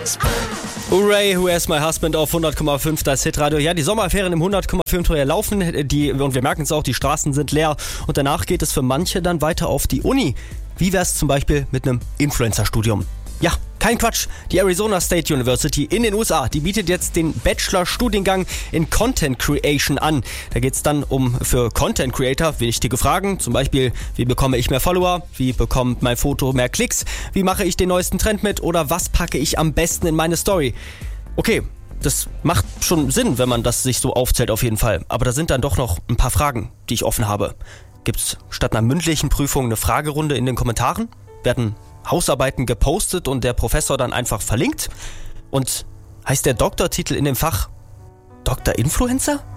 Hooray, Where's My Husband auf 100,5 das Hitradio. Ja, die Sommerferien im 100,5 Tour laufen, und wir merken es auch, die Straßen sind leer und danach geht es für manche dann weiter auf die Uni. Wie wär's zum Beispiel mit einem Influencer-Studium? Ja, kein Quatsch. Die Arizona State University in den USA, die bietet jetzt den Bachelor-Studiengang in Content Creation an. Da geht's dann für Content Creator wichtige Fragen, zum Beispiel, wie bekomme ich mehr Follower, wie bekommt mein Foto mehr Klicks, wie mache ich den neuesten Trend mit oder was packe ich am besten in meine Story. Okay, das macht schon Sinn, wenn man das sich so aufzählt auf jeden Fall. Aber da sind dann doch noch ein paar Fragen, die ich offen habe. Gibt's statt einer mündlichen Prüfung eine Fragerunde in den Kommentaren? Werden Hausarbeiten gepostet und der Professor dann einfach verlinkt? Und heißt der Doktortitel in dem Fach Dr. Influencer?